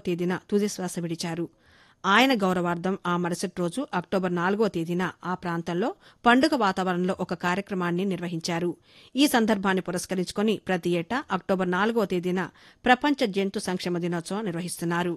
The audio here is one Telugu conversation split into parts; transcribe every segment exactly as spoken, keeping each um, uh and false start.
తేదీన తుదిశ్వాస విడిచారు. ఆయన గౌరవార్థం ఆ మరుసటి రోజు అక్టోబర్ నాలుగో తేదీన ఆ ప్రాంతంలో పండుగ వాతావరణంలో ఒక కార్యక్రమాన్ని నిర్వహించారు. ఈ సందర్భాన్ని పురస్కరించుకుని ప్రతి ఏటా అక్టోబర్ నాలుగో తేదీన ప్రపంచ జంతు సంక్షేమ దినోత్సవం నిర్వహిస్తున్నారు.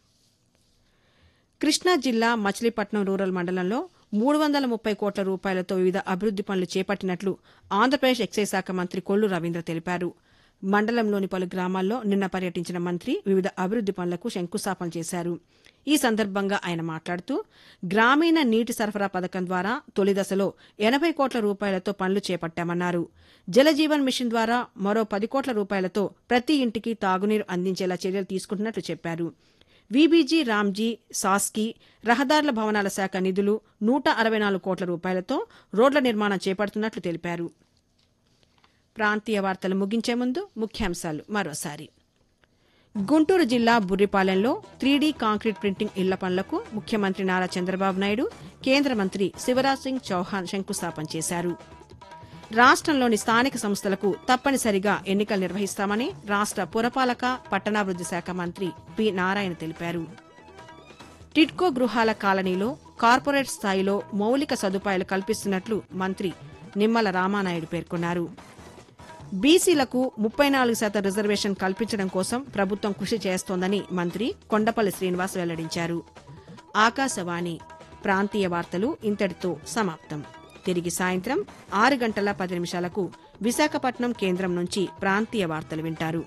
కృష్ణా జిల్లా మచిలీపట్నం రూరల్ మండలంలో మూడు వందల ముప్పై కోట్ల రూపాయలతో వివిధ అభివృద్ది పనులు చేపట్టినట్లు ఆంధ్రప్రదేశ్ ఎక్సైజ్ శాఖ మంత్రి కొల్లు రవీంద్ర తెలిపారు. మండలంలోని పలు గ్రామాల్లో నిన్న పర్యటించిన మంత్రి వివిధ అభివృద్ది పనులకు శంకుస్థాపన చేశారు. ఈ సందర్భంగా ఆయన మాట్లాడుతూ గ్రామీణ నీటి సరఫరా పథకం ద్వారా తొలి దశలో ఎనభై కోట్ల రూపాయలతో పనులు చేపట్టామన్నారు. జలజీవన్ మిషన్ ద్వారా మరో పది కోట్ల రూపాయలతో ప్రతి ఇంటికి తాగునీరు అందించేలా చర్యలు తీసుకుంటున్నట్లు చెప్పారు. వీబీజీ రామ్జీ సాస్కి రహదారుల భవనాల శాఖ నిధులు నూట అరవై నాలుగు కోట్ల రూపాయలతో రోడ్ల నిర్మాణం చేపడుతున్నట్లు తెలిపారు. ప్రాంతీయ వార్తలు ముగించే ముందు ముఖ్యాంశాలు మరోసారి. గుంటూరు జిల్లా బుర్రిపాలెంలో త్రీడీ కాంక్రీట్ ప్రింటింగ్ ఇళ్ల పనులకు ముఖ్యమంత్రి నారా చంద్రబాబు నాయుడు, కేంద్ర మంత్రి శివరాజ్ సింగ్ చౌహాన్ శంకుస్థాపన చేశారు. రాష్టంలోని స్థానిక సంస్థలకు తప్పనిసరిగా ఎన్నికలు నిర్వహిస్తామని రాష్ట పురపాలక పట్టణాభివృద్ది శాఖ మంత్రి పి నారాయణ తెలిపారు. టిడ్కో గృహాల కాలనీలో కార్పొరేట్ స్థాయిలో మౌలిక సదుపాయాలు కల్పిస్తున్నట్లు మంత్రి నిమ్మల రామానాయుడు పేర్కొన్నారు. బీసీలకు ముప్పై నాలుగు శాతం రిజర్వేషన్ కల్పించడం కోసం ప్రభుత్వం కృషి చేస్తోందని మంత్రి కొండపల్లి శ్రీనివాస్ వెల్లడించారు. ఆకాశవాణి ప్రాంతీయ వార్తలు ఇంతటితో సమాప్తం. తిరిగి సాయంత్రం ఆరు గంటల పది నిమిషాలకు విశాఖపట్నం కేంద్రం నుంచి ప్రాంతీయ వార్తలు వింటారు.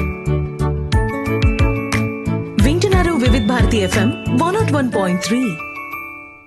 వింటున్నారు వివిధ Bharati FM one not one point three.